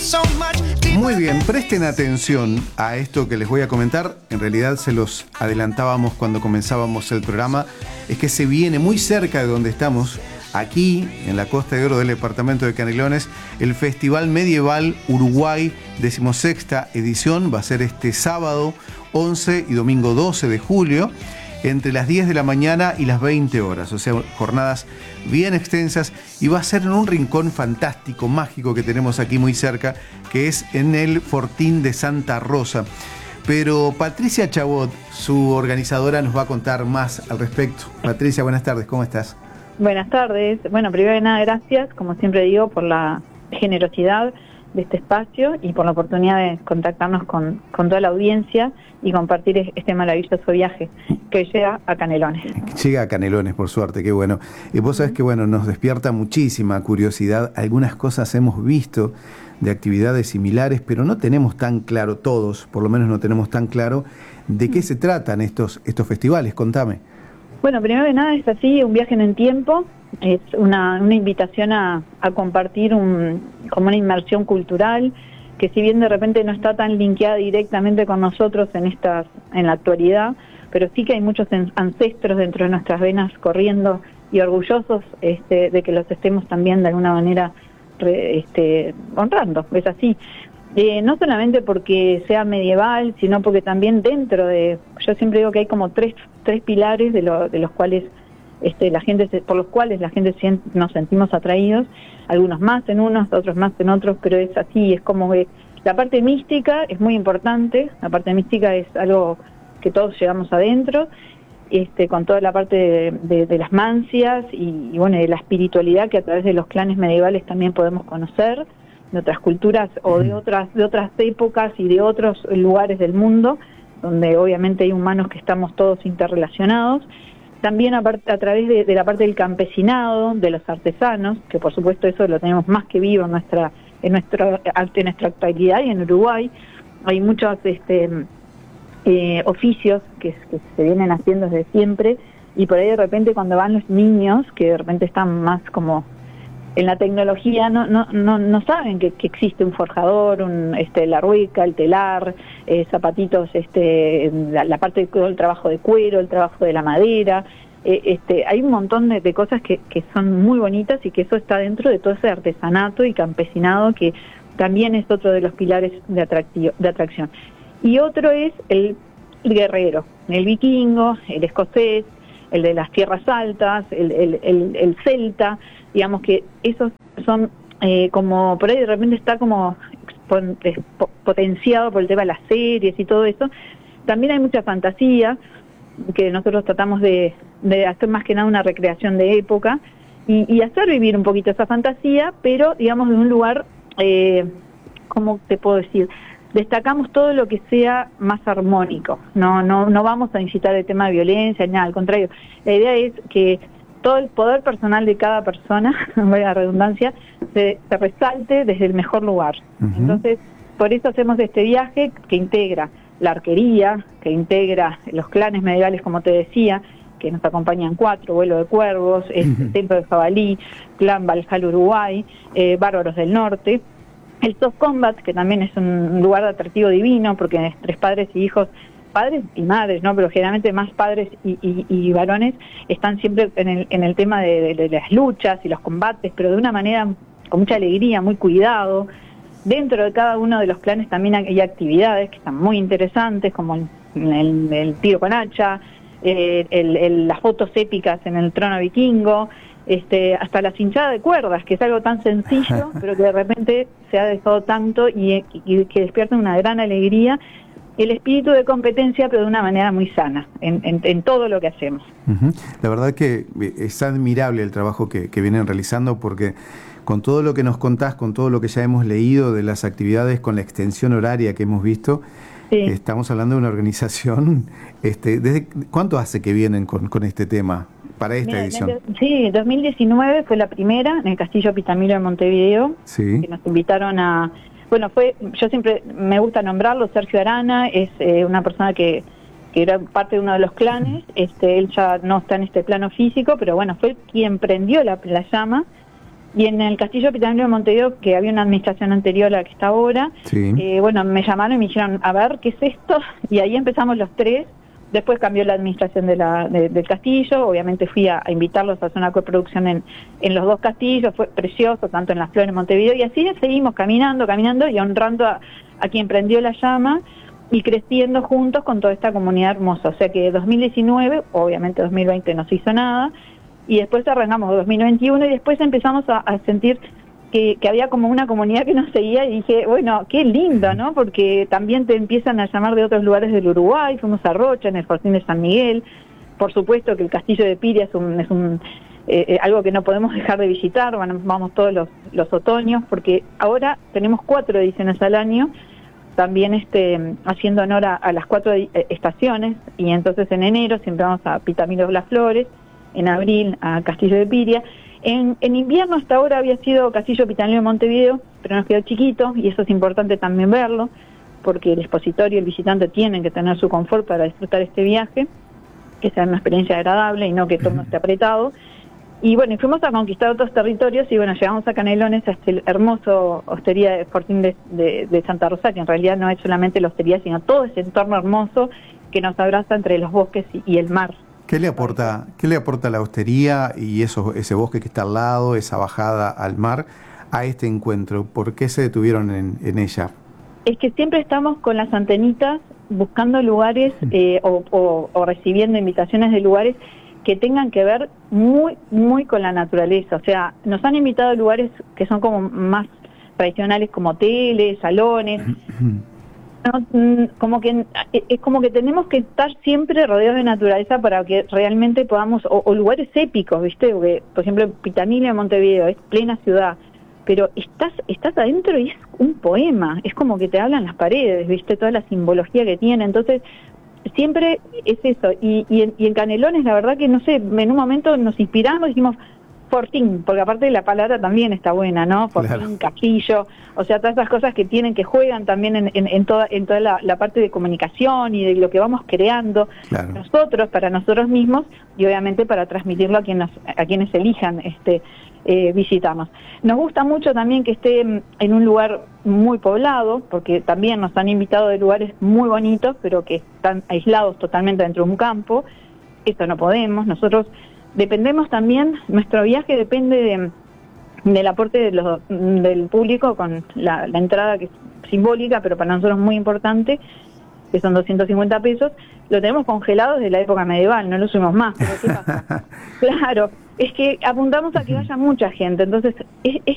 Muy bien, presten atención a esto que les voy a comentar. En realidad se los adelantábamos cuando comenzábamos el programa. Es que se viene muy cerca de donde estamos, aquí en la Costa de Oro del departamento de Canelones, el Festival Medieval Uruguay, 16ª edición. Va a ser este sábado 11 y domingo 12 de julio, entre las 10 de la mañana y las 20 horas, o sea, jornadas bien extensas, y va a ser en un rincón fantástico, mágico que tenemos aquí muy cerca, que es en el Fortín de Santa Rosa. Pero Patricia Chabot, su organizadora, nos va a contar más al respecto. Patricia, buenas tardes, ¿cómo estás? Buenas tardes. Bueno, primero de nada, gracias, como siempre digo, por la generosidad de este espacio y por la oportunidad de contactarnos con toda la audiencia y compartir este maravilloso viaje que llega a Canelones. Llega a Canelones, por suerte, qué bueno. Y vos sabés que nos despierta muchísima curiosidad. Algunas cosas hemos visto de actividades similares, pero no tenemos tan claro todos, por lo menos no tenemos tan claro de qué se tratan estos festivales. Contame. Bueno, primero de nada es así, un viaje en el tiempo. Es una invitación a compartir como una inmersión cultural, que si bien de repente no está tan linkeada directamente con nosotros en la actualidad, pero sí que hay muchos ancestros dentro de nuestras venas corriendo y orgullosos de que los estemos también de alguna manera honrando. Es así. No solamente porque sea medieval, sino porque también yo siempre digo que hay como tres pilares de los cuales por los cuales la gente nos sentimos atraídos, algunos más en unos, otros más en otros, pero es así, es como que la parte mística es muy importante. La parte mística es algo que todos llevamos adentro, con toda la parte de las mancias y bueno, de la espiritualidad que a través de los clanes medievales también podemos conocer, de otras culturas o de otras épocas y de otros lugares del mundo, donde obviamente hay humanos que estamos todos interrelacionados. También a través de la parte del campesinado, de los artesanos, que por supuesto eso lo tenemos más que vivo en nuestra actualidad, y en Uruguay hay muchos oficios que se vienen haciendo desde siempre, y por ahí de repente cuando van los niños, que de repente están más como en la tecnología, no saben que existe un forjador, la rueca, el telar, zapatitos, la parte de todo el trabajo de cuero, el trabajo de la madera. Hay un montón de cosas que son muy bonitas, y que eso está dentro de todo ese artesanato y campesinado, que también es otro de los pilares de atracción. Y otro es el guerrero, el vikingo, el escocés, el de las tierras altas, el celta. Digamos que esos son como por ahí de repente está como potenciado por el tema de las series y todo eso. También hay mucha fantasía, que nosotros tratamos de hacer más que nada una recreación de época y hacer vivir un poquito esa fantasía, pero digamos de un lugar, ¿cómo te puedo decir? Destacamos todo lo que sea más armónico. No vamos a incitar el tema de violencia, nada, al contrario. La idea es que todo el poder personal de cada persona, vaya la redundancia, se resalte desde el mejor lugar. Uh-huh. Entonces, por eso hacemos este viaje que integra la arquería, que integra los clanes medievales, como te decía, que nos acompañan 4, Vuelo de Cuervos, Templo de Jabalí, Clan Valhalla Uruguay, Bárbaros del Norte, el Soft Combat, que también es un lugar de atractivo divino, porque entre padres y hijos, padres y madres, ¿no? Pero generalmente más padres y varones están siempre en el tema de las luchas y los combates, pero de una manera con mucha alegría, muy cuidado. Dentro de cada uno de los clanes también hay actividades que están muy interesantes, como el tiro con hacha, las fotos épicas en el trono vikingo, hasta la cinchada de cuerdas, que es algo tan sencillo, pero que de repente se ha dejado tanto y que despierta una gran alegría. El espíritu de competencia, pero de una manera muy sana, en todo lo que hacemos. Uh-huh. La verdad que es admirable el trabajo que vienen realizando, porque con todo lo que nos contás, con todo lo que ya hemos leído de las actividades, con la extensión horaria que hemos visto, sí, estamos hablando de una organización. ¿Desde cuánto hace que vienen con este tema para esta edición? Sí, 2019 fue la primera, en el Castillo Pitamilo de Montevideo, sí, que nos invitaron a... Bueno, yo siempre me gusta nombrarlo, Sergio Arana, es una persona que era parte de uno de los clanes, él ya no está en este plano físico, pero bueno, fue quien prendió la llama Y en el Castillo Epitanio de Montevideo, que había una administración anterior a la que está ahora, Sí. bueno, me llamaron y me dijeron, a ver, ¿qué es esto? Y ahí empezamos los tres. Después cambió la administración del castillo, obviamente fui a invitarlos a hacer una coproducción en los dos castillos, fue precioso, tanto en Las Flores, Montevideo, y así seguimos caminando y honrando a quien prendió la llama y creciendo juntos con toda esta comunidad hermosa. O sea que 2019, obviamente 2020 no se hizo nada, y después arrancamos 2021 y después empezamos a sentir que había como una comunidad que nos seguía y dije, bueno, qué lindo, ¿no? Porque también te empiezan a llamar de otros lugares del Uruguay, fuimos a Rocha, en el Fortín de San Miguel, por supuesto que el Castillo de Piria es algo que no podemos dejar de visitar, vamos todos los otoños, porque ahora tenemos 4 ediciones al año, también haciendo honor a las 4 estaciones, y entonces en enero siempre vamos a Pitamilo Las Flores, en abril a Castillo de Piria. En invierno hasta ahora había sido Castillo Epitanio de Montevideo, pero nos quedó chiquito y eso es importante también verlo, porque el expositor y el visitante tienen que tener su confort para disfrutar este viaje, que sea una experiencia agradable y no que todo no esté apretado. Y bueno, y fuimos a conquistar otros territorios y bueno, llegamos a Canelones, a este hermoso hostería de Fortín de Santa Rosa, que en realidad no es solamente la hostería, sino todo ese entorno hermoso que nos abraza entre los bosques y el mar. ¿Qué le aporta la hostería y ese bosque que está al lado, esa bajada al mar, a este encuentro? ¿Por qué se detuvieron en ella? Es que siempre estamos con las antenitas buscando lugares o recibiendo invitaciones de lugares que tengan que ver muy con la naturaleza. O sea, nos han invitado a lugares que son como más tradicionales, como hoteles, salones. Como que es como que tenemos que estar siempre rodeados de naturaleza para que realmente podamos, o lugares épicos, ¿viste? Porque, por ejemplo, Pitamilo de Montevideo es plena ciudad, pero estás adentro y es un poema, es como que te hablan las paredes, ¿viste? Toda la simbología que tiene, entonces siempre es eso. Y en Canelones, la verdad que no sé, en un momento nos inspiramos y dijimos Fortín, porque aparte de la palabra también está buena, ¿no? Fortín, claro. Castillo, o sea, todas esas cosas que juegan también en toda la parte de comunicación y de lo que vamos creando, claro, nosotros, para nosotros mismos, y obviamente para transmitirlo a quienes elijan visitarnos. Nos gusta mucho también que esté en un lugar muy poblado, porque también nos han invitado de lugares muy bonitos, pero que están aislados totalmente dentro de un campo. Esto no podemos, nosotros dependemos también, nuestro viaje depende del aporte del público con la entrada, que es simbólica, pero para nosotros muy importante, que son 250 pesos, lo tenemos congelado desde la época medieval, no lo subimos más. ¿Pero qué pasa? Claro, es que apuntamos a que vaya mucha gente, entonces es